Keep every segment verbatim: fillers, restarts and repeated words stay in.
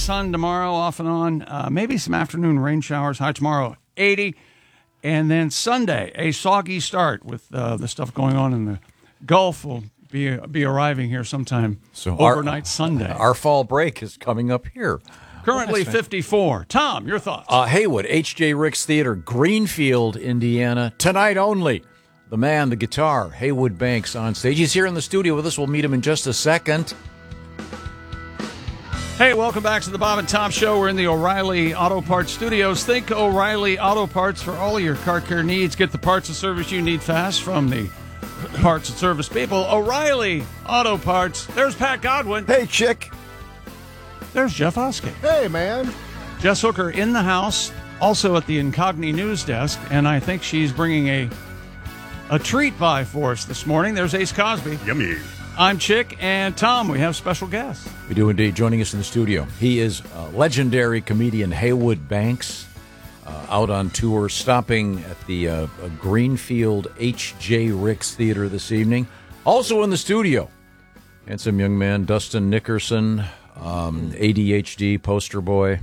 sun tomorrow, off and on. Uh, maybe some afternoon rain showers. High tomorrow, eighty. And then Sunday, a soggy start with uh, the stuff going on in the Gulf. Will be be arriving here sometime so overnight our, Sunday. Our fall break is coming up here. Currently fifty-four. Tom, your thoughts? Uh, Haywood, H J Ricks Theater, Greenfield, Indiana. Tonight only. The man, the guitar, Haywood Banks on stage. He's here in the studio with us. We'll meet him in just a second. Hey, welcome back to the Bob and Tom Show. We're in the O'Reilly Auto Parts Studios. Think O'Reilly Auto Parts for all of your car care needs. Get the parts and service you need fast from the parts and service people. O'Reilly Auto Parts. There's Pat Godwin. Hey, chick. There's Jeff Oskey. Hey, man. Jess Hooker in the house, also at the Incogni News Desk, and I think she's bringing a a treat by for us this morning. There's Ace Cosby. Yummy. I'm Chick, and Tom, we have special guests. We do indeed. Joining us in the studio, he is uh, legendary comedian Haywood Banks, uh, out on tour, stopping at the uh, Greenfield H J Ricks Theater this evening. Also in the studio, handsome young man Dustin Nickerson, um, A D H D poster boy,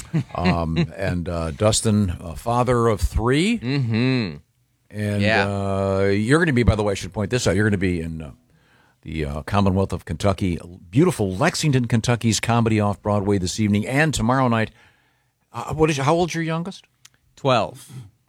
um, and uh, Dustin, uh, father of three. Mm-hmm. And yeah. uh, you're going to be, by the way, I should point this out, you're going to be in uh, the uh, Commonwealth of Kentucky, beautiful Lexington, Kentucky's Comedy Off-Broadway this evening and tomorrow night. Uh, what is? How old's your youngest? twelve.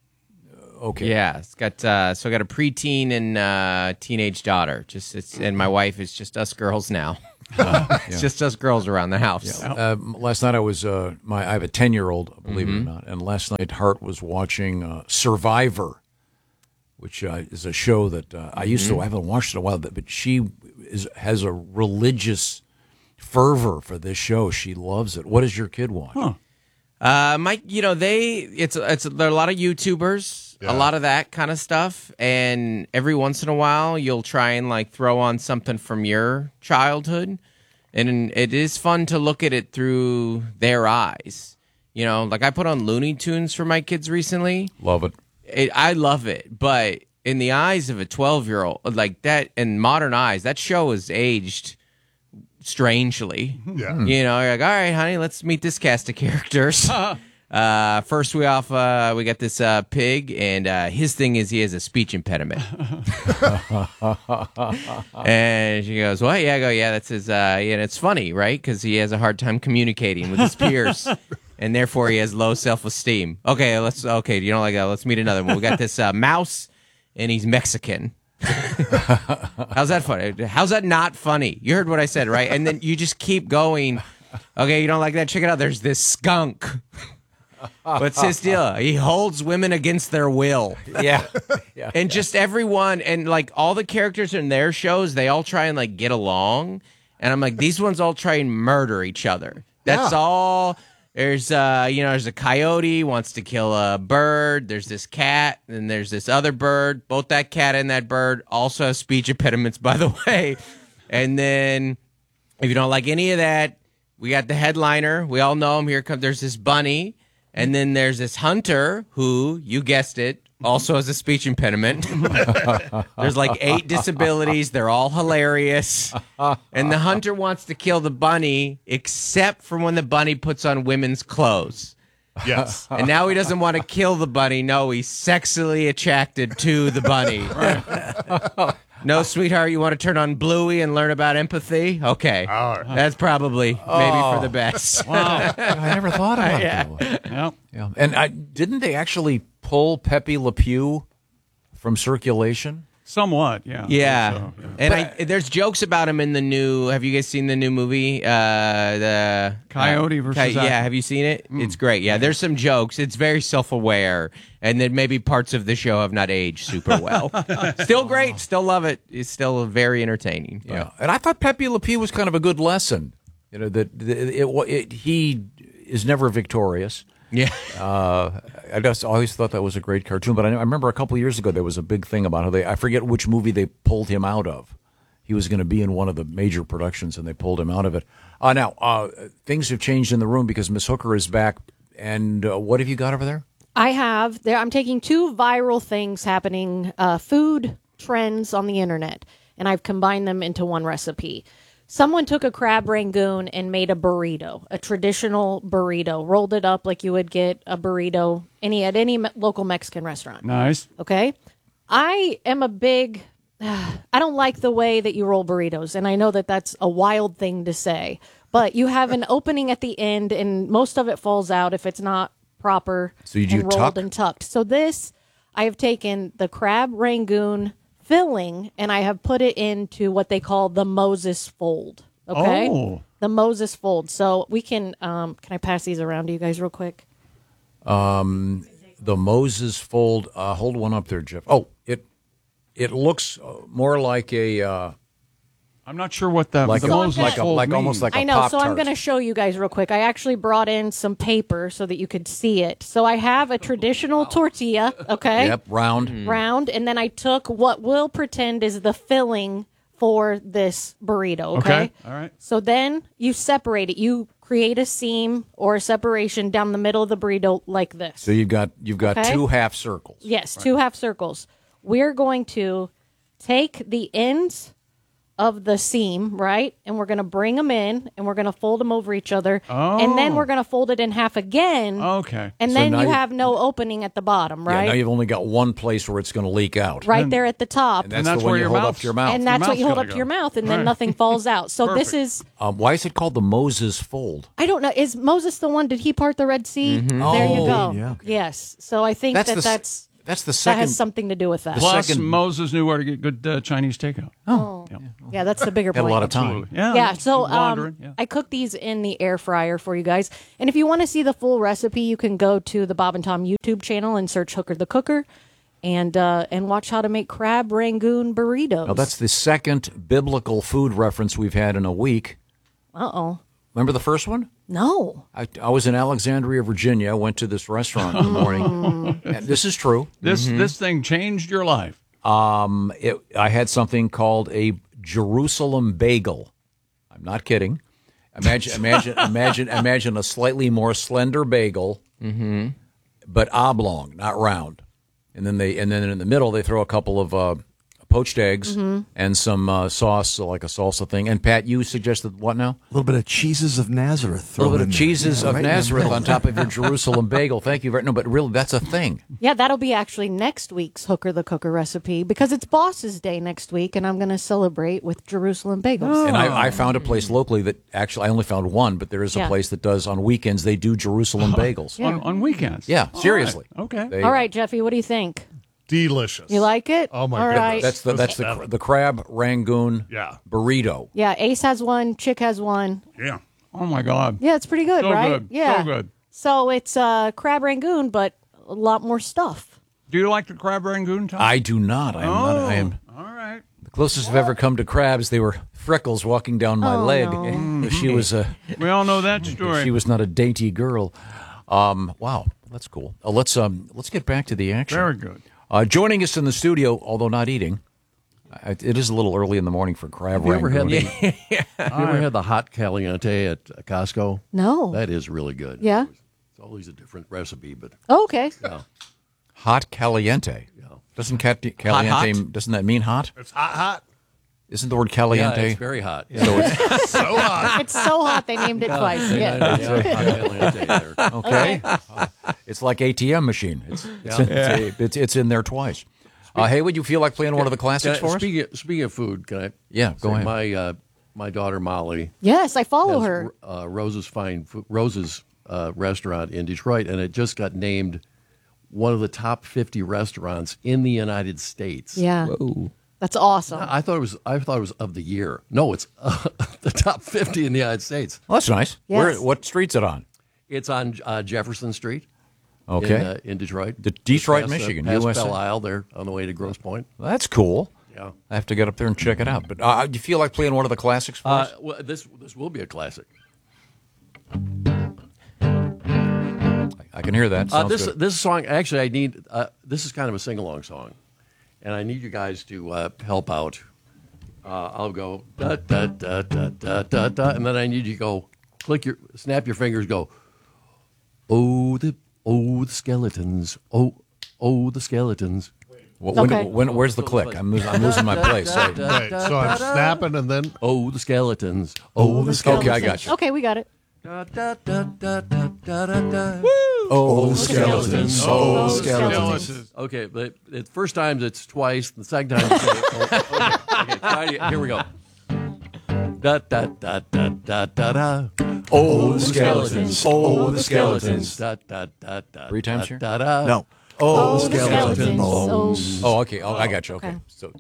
Uh, okay. Yeah, it's got uh, so I got a preteen and uh, teenage daughter. Just it's, and my wife is just us girls now. Uh, it's yeah. just us girls around the house. Yeah. Uh, last night I was uh, my I have a ten-year-old, believe mm-hmm. it or not, and last night Hart was watching uh, Survivor, which uh, is a show that uh, I used mm-hmm. to, I haven't watched it in a while, but she is, has a religious fervor for this show. She loves it. What does your kid watch? Huh. Uh, my, you know, they, it's, it's, there are a lot of YouTubers, yeah. a lot of that kind of stuff, and every once in a while you'll try and like throw on something from your childhood, and it is fun to look at it through their eyes. You know, like I put on Looney Tunes for my kids recently. Love it. It, I love it, but in the eyes of a twelve-year-old, like that, in modern eyes, that show is aged strangely. Yeah. You know, you're like, all right, honey, let's meet this cast of characters. uh, first, we off, uh, we got this uh, pig, and uh, his thing is he has a speech impediment. And she goes, "What?" Yeah, I go, "Yeah, that's his." Uh, and it's funny, right? Because he has a hard time communicating with his peers. And therefore, he has low self-esteem. Okay, let's. Okay, you don't like that? Let's meet another one. We got this uh, mouse, and he's Mexican. How's that funny? How's that not funny? You heard what I said, right? And then you just keep going. Okay, you don't like that? Check it out. There's this skunk. What's his deal? He holds women against their will. Yeah. yeah. And just everyone, and like all the characters in their shows, they all try and like get along. And I'm like, these ones all try and murder each other. That's Yeah. all. There's, uh, you know, there's a coyote wants to kill a bird. There's this cat, and there's this other bird. Both that cat and that bird also have speech impediments, by the way. And then, if you don't like any of that, we got the headliner. We all know him. Here comes. There's this bunny, and then there's this hunter who, you guessed it, also has a speech impediment. There's like eight disabilities. They're all hilarious. And the hunter wants to kill the bunny, except for when the bunny puts on women's clothes. Yes. And now he doesn't want to kill the bunny. No, he's sexually attracted to the bunny. No, sweetheart, you want to turn on Bluey and learn about empathy? Okay. All right. That's probably maybe Oh. for the best. Wow. I never thought about Yeah. that. Yep. Yeah. And I, didn't they actually pull Pepe Le Pew from circulation? Somewhat, yeah. Yeah, So, yeah. and I, there's jokes about him in the new. Have you guys seen the new movie? Uh, the Coyote uh, versus Coy- Acme. Yeah, have you seen it? It's great. Yeah, there's some jokes. It's very self-aware, and then maybe parts of the show have not aged super well. Still great. Still love it. It's still very entertaining. but- Yeah. And I thought Pepe Le Pew was kind of a good lesson. You know, that that it, it, it, he is never victorious. Yeah. Uh, I just always thought that was a great cartoon. But I, I remember a couple of years ago there was a big thing about how they, I forget which movie they pulled him out of. He was going to be in one of the major productions, and they pulled him out of it. Uh, now, uh, things have changed in the room because Miss Hooker is back. And uh, what have you got over there? I have. There, I'm taking two viral things happening, uh, food trends on the internet, and I've combined them into one recipe. Someone took a crab rangoon and made a burrito, a traditional burrito, rolled it up like you would get a burrito any at any me- local Mexican restaurant. Nice. Okay? I am a big I don't like the way that you roll burritos, and I know that that's a wild thing to say, but you have an opening at the end, and most of it falls out if it's not proper So you do and rolled tuck? and tucked. So this, I have taken the crab rangoon filling, and I have put it into what they call the Moses fold. Okay? Oh. The Moses fold. So we can, um, can I pass these around to you guys real quick? The Moses fold. Uh, hold one up there, Jeff. Oh, it it looks uh, more like a uh, I'm not sure what that like the a, Moses like a, fold like means. almost like a I know, so Pop-Tart. I'm going to show you guys real quick. I actually brought in some paper so that you could see it. So I have a traditional tortilla, okay? Yep, round. Round, and then I took what we'll pretend is the filling for this burrito, okay? Okay, all right. So then you separate it. You create a seam or a separation down the middle of the burrito like this. So you've got you've got Okay. two half circles. Yes, two half circles. We're going to take the ends of the seam, right? And we're going to bring them in and we're going to fold them over each other. And then we're going to fold it in half again. Okay. And So then now you you- have no opening at the bottom, Yeah, right? now you've only got one place where it's going to leak out. right there at the top. And that's, that's the one where you your hold up mouth's- to your mouth. And that's what mouth's you hold gotta up to go. your mouth, and then Right. nothing falls out. So this Perfect. is, um, why is it called the Moses fold? I don't know, is Moses the one, did he part the Red Sea? There you Oh, go. yeah. Yes. So I think That's that the s- that's, That's the that second. has something to do with that. Plus, second- Moses knew where to get good uh, Chinese takeout. Oh, yeah, that's the bigger Had a point. lot of time. Absolutely. Yeah. Yeah, so um, wandering, yeah. I cooked these in the air fryer for you guys. And if you want to see the full recipe, you can go to the Bob and Tom YouTube channel and search Hooker the Cooker and uh, and watch how to make crab rangoon burritos. Now, that's the second biblical food reference we've had in a week. Uh-oh. Remember the first one? No. I, I was in Alexandria, Virginia. I went to this restaurant in the morning. And this is true. This this thing changed your life. Um, it, I had something called a Jerusalem bagel. I'm not kidding. Imagine, imagine, imagine, imagine a slightly more slender bagel, but oblong, not round. And then they, and then in the middle, they throw a couple of uh, poached eggs and some uh, sauce, so like a salsa thing. And Pat, you suggested what now? A little bit of cheeses of Nazareth. A little thrown bit in of there. cheeses Yeah, of right in the Nazareth middle. on top of your Jerusalem bagel. Thank you very no, but really, that's a thing. Yeah, that'll be actually next week's Hooker the Cooker recipe because it's Boss's Day next week, and I'm going to celebrate with Jerusalem bagels. And I, I found a place locally that actually I only found one, but there is a Yeah. place that does on weekends. They do Jerusalem bagels. Yeah. On, on weekends. Yeah, All seriously. right. Okay. They- All right, Jeffy, what do you think? Delicious. You like it? Oh, my All goodness. right. That's the that's the the crab rangoon Yeah. burrito. Yeah, Ace has one, Chick has one. Yeah. Oh my God. Yeah, it's pretty good, So right? good. Yeah. So good. So it's uh, crab rangoon, but a lot more stuff. Do you like the crab rangoon, Tom? I do not. I am not. I am All right. the closest I've ever come to crabs. They were freckles walking down my Oh, leg. no. She was a We all know that story. she was not a dainty girl. Um, wow, that's cool. Uh, let's um let's get back to the action. Very good. Uh, joining us in the studio, although not eating, uh, it is a little early in the morning for crab Have you ever had rangoon. the, have you ever had the hot caliente at uh, Costco? No. That is really good. Yeah? It's always a different recipe, but Oh, okay. Hot caliente. Doesn't cat- caliente hot? doesn't that mean hot? It's hot, hot. Isn't the word yeah, caliente? it's very hot. so it's, So hot. It's so hot they named it twice. Yeah, Yeah. yeah, hot caliente there. okay. It's like A T M machine. It's it's, it's, it's, it's in there twice. Uh, hey, would you feel like playing one of the classics Can I- for us? speaking, speaking of food, can I? Yeah, go say ahead. My uh, my daughter Molly Yes, I follow has her. uh, Rose's Fine Fo- Rose's uh, restaurant in Detroit, and it just got named one of the top fifty restaurants in the United States. Yeah. That's awesome. I thought it was. I thought it was of the year. No, it's uh, the top fifty in the United States. Well, that's nice. Yes. Where? What street's it on? It's on uh, Jefferson Street. Okay. In, uh, in Detroit. The Detroit, Past, uh, Michigan, past U S A. Belle Isle there on the way to Grosse Pointe. Well, that's cool. Yeah. I have to get up there and check it out. But uh, do you feel like playing one of the classics for Uh, us? well, this this will be a classic. I can hear that. Uh, Sounds this good. this song actually I need. Uh, this is kind of a sing along song, and I need you guys to uh, help out. Uh, I'll go da da da da da da da, and then I need you to go click your snap your fingers. Go. Oh the oh the skeletons. Oh oh the skeletons. Wh- When, Okay. when, where's the click? I'm, losing, I'm losing my place. I- Right, so I'm snapping and then Oh, the skeletons. Oh, the skeletons. Okay, I got you. Okay, we got it. Da, da, da, da, da, da, da, da. Oh, the skeletons. skeletons. Oh, skeletons. skeletons. Okay, but the first time it's twice. The second time it's oh, okay. Okay, try it. Here we go. Da da da da da da da. Oh, the skeletons. Oh, the skeletons. Da da da da. Three times here? Da da. No. Oh, Oh, the skeletons. bones. Oh. Oh, okay. Oh, I got you. Okay. Okay. So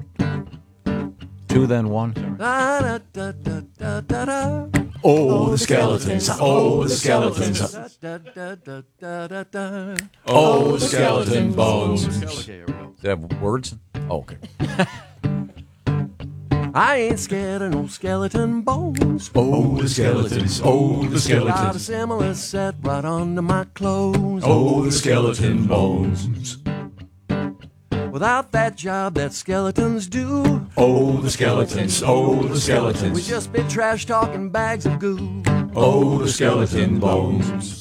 two, then one. Da da da da da da da. Oh, the skeletons. Oh, the skeletons. Da da da da da da da. Oh, the skeleton bones. Okay, here we go. Does it have words? Oh, okay. I ain't scared of no skeleton bones. Oh, the skeletons. Oh, the Got a skeletons. similar set right under my clothes. Oh, the skeleton bones. Without that job that skeletons do, Oh, the skeletons. Oh, the we skeletons. just be trash talking bags of goo. Oh, the skeleton bones.